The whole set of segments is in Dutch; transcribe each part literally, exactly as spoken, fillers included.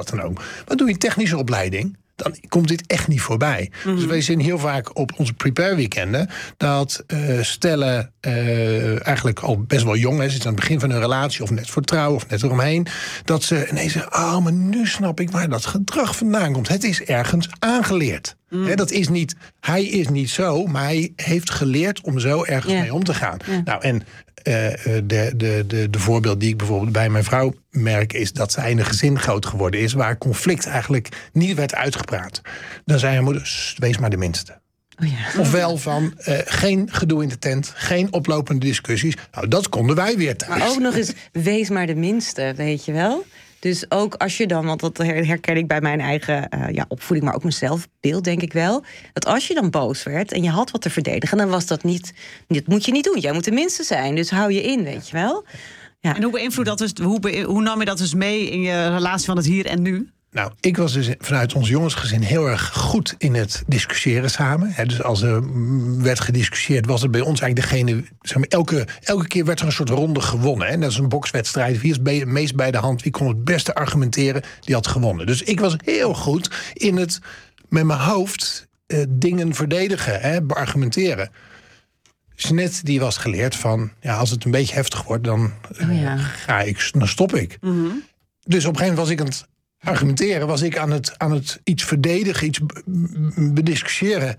wat dan ook. Maar doe je een technische opleiding, dan komt dit echt niet voorbij. Mm-hmm. Dus wij zien heel vaak op onze prepare weekenden dat uh, stellen uh, eigenlijk al best wel jong, hè, zitten aan het begin van hun relatie of net voor trouwen of net eromheen, dat ze ineens zeggen, oh, maar nu snap ik waar dat gedrag vandaan komt. Het is ergens aangeleerd. Mm. He, dat is niet, hij is niet zo, maar hij heeft geleerd om zo ergens yeah. mee om te gaan. Yeah. Nou, en uh, de, de, de, de voorbeeld die ik bijvoorbeeld bij mijn vrouw merk, is dat zij in een gezin groot geworden is waar conflict eigenlijk niet werd uitgepraat. Dan zei haar moeder, wees maar de minste. Oh ja. Ofwel van uh, geen gedoe in de tent, geen oplopende discussies. Nou, dat konden wij weer thuis. Maar ook nog eens, wees maar de minste, weet je wel? Dus ook als je dan, want dat herken ik bij mijn eigen uh, ja, opvoeding, maar ook mijn zelfbeeld, denk ik wel. Dat als je dan boos werd en je had wat te verdedigen, dan was dat niet, dat moet je niet doen. Jij moet de minste zijn, dus hou je in, weet je wel. Ja. En hoe beïnvloedt dat dus, hoe, be, hoe nam je dat dus mee in je relatie van het hier en nu? Nou, ik was dus vanuit ons jongensgezin heel erg goed in het discussiëren samen. He, dus als er werd gediscussieerd, was het bij ons eigenlijk degene, zeg maar, elke, elke keer werd er een soort ronde gewonnen. Hè. Dat is een bokswedstrijd. Wie is bij, het meest bij de hand? Wie kon het beste argumenteren? Die had gewonnen. Dus ik was heel goed in het met mijn hoofd uh, dingen verdedigen, hè, beargumenteren. Jeanette, die was geleerd van, ja, als het een beetje heftig wordt, dan, uh, oh ja. ga ik, dan stop ik. Mm-hmm. Dus op een gegeven moment was ik aan het argumenteren, was ik aan het, aan het iets verdedigen, iets bediscussiëren.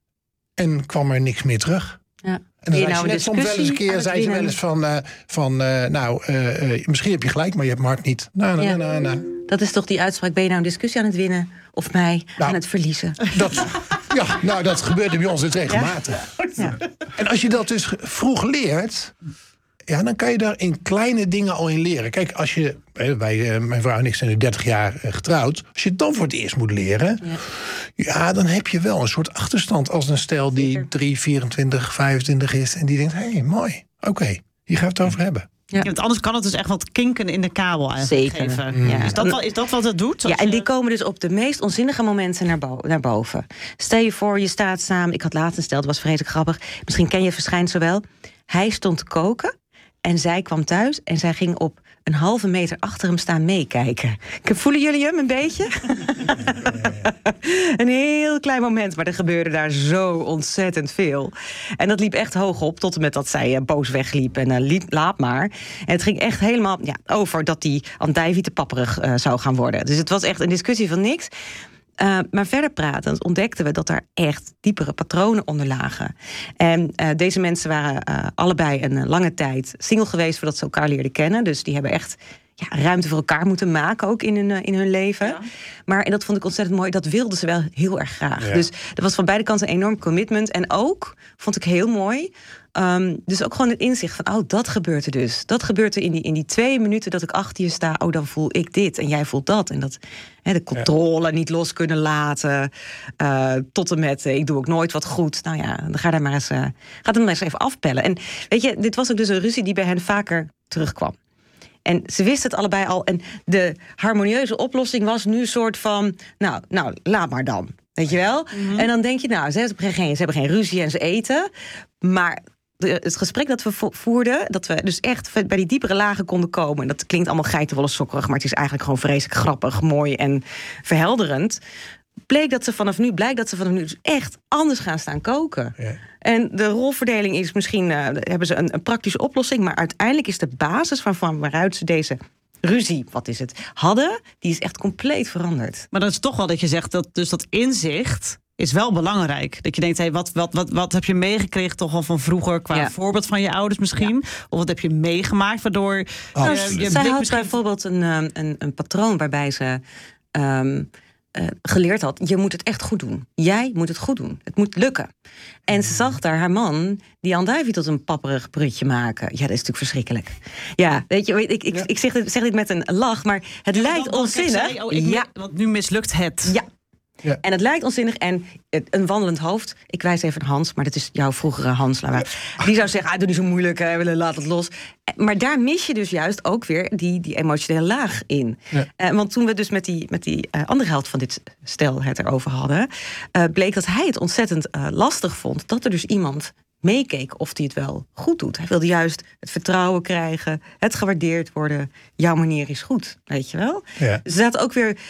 En kwam er niks meer terug. Ja. En dan zei nou, net soms wel eens een keer, zei ze wel eens van, uh, van uh, nou, uh, uh, misschien heb je gelijk, maar je hebt mijn hart niet. Nou, nou, ja. nou, nou, nou. Dat is toch die uitspraak, ben je nou een discussie aan het winnen of mij nou, aan het verliezen? Dat, ja, nou, dat gebeurde bij ons dus regelmatig. Ja? Ja. En als je dat dus vroeg leert, ja, dan kan je daar in kleine dingen al in leren. Kijk, als je, wij, mijn vrouw en ik zijn nu dertig jaar getrouwd. Als je het dan voor het eerst moet leren, ja, ja dan heb je wel een soort achterstand als een stel die drie, vierentwintig, vijfentwintig is en die denkt, hé, hey, mooi, oké, okay, hier gaan we het over hebben. Ja. Ja, want anders kan het dus echt wat kinken in de kabel eigenlijk. Zeker. Geven. Ja. Is, dat wel, is dat wat het doet? Ja, en die komen dus op de meest onzinnige momenten naar, bo- naar boven. Stel je voor, je staat samen. Ik had laatst een stel, dat was vreselijk grappig. Misschien ken je verschijnsel wel. Hij stond te koken en zij kwam thuis en zij ging op een halve meter achter hem staan meekijken. Voelen jullie hem een beetje? Een heel klein moment, maar er gebeurde daar zo ontzettend veel. En dat liep echt hoog op, tot en met dat zij uh, boos wegliep en uh, liep, laat maar. En het ging echt helemaal ja, over dat die andijvie te papperig uh, zou gaan worden. Dus het was echt een discussie van niks. Uh, maar verder pratend ontdekten we dat er echt diepere patronen onder lagen. En uh, deze mensen waren uh, allebei een uh, lange tijd single geweest voordat ze elkaar leerden kennen. Dus die hebben echt ja, ruimte voor elkaar moeten maken, ook in hun, uh, in hun leven. Ja. Maar, en dat vond ik ontzettend mooi, dat wilden ze wel heel erg graag. Ja. Dus er was van beide kanten een enorm commitment. En ook, vond ik heel mooi, Um, dus ook gewoon het inzicht van, oh, dat gebeurt er dus. Dat gebeurt er in die, in die twee minuten dat ik achter je sta. Oh, dan voel ik dit en jij voelt dat. En dat he, de controle ja. niet los kunnen laten. Uh, tot en met, uh, ik doe ook nooit wat goed. Nou ja, dan ga daar maar eens, uh, ga dan maar eens even afpellen. En weet je, dit was ook dus een ruzie die bij hen vaker terugkwam. En ze wisten het allebei al. En de harmonieuze oplossing was nu een soort van, nou, nou laat maar dan. Weet je wel? Mm-hmm. En dan denk je, nou, ze hebben, geen, ze hebben geen ruzie en ze eten. Maar het gesprek dat we voerden, dat we dus echt bij die diepere lagen konden komen. En dat klinkt allemaal geitenwolle sokkerig, maar het is eigenlijk gewoon vreselijk grappig, mooi en verhelderend. Bleek dat ze vanaf nu, blijkt dat ze vanaf nu dus echt anders gaan staan koken. Ja. En de rolverdeling is misschien, uh, hebben ze een, een praktische oplossing, maar uiteindelijk is de basis van, van waaruit ze deze ruzie, wat is het, hadden, die is echt compleet veranderd. Maar dat is toch wel dat je zegt, dat dus dat inzicht is wel belangrijk. Dat je denkt, hey, wat, wat, wat, wat heb je meegekregen toch al van vroeger qua ja. voorbeeld van je ouders misschien? Ja. Of wat heb je meegemaakt waardoor oh, uh, je zij had misschien bijvoorbeeld een, een, een patroon waarbij ze Um, uh, geleerd had, je moet het echt goed doen. Jij moet het goed doen. Het moet lukken. En ze zag daar haar man die andijvie tot een papperig prutje maken. Ja, dat is natuurlijk verschrikkelijk. Ja, weet je, ik, ik, ja. ik zeg, dit, zeg dit met een lach, maar het ja, lijkt onzinnig. Zij, oh, ik ja. moet, want nu mislukt het. Ja. Ja. En het lijkt onzinnig en een wandelend hoofd. Ik wijs even naar Hans, maar dat is jouw vroegere Hans. Ja. Die zou zeggen, ah, doe niet zo moeilijk, hè, laat het los. Maar daar mis je dus juist ook weer die, die emotionele laag in. Ja. Uh, want toen we dus met die, met die uh, andere helft van dit stel het erover hadden, Uh, bleek dat hij het ontzettend uh, lastig vond dat er dus iemand meekeek of hij het wel goed doet. Hij wilde juist het vertrouwen krijgen, het gewaardeerd worden. Jouw manier is goed, weet je wel. Ja. Ze zaten ook weer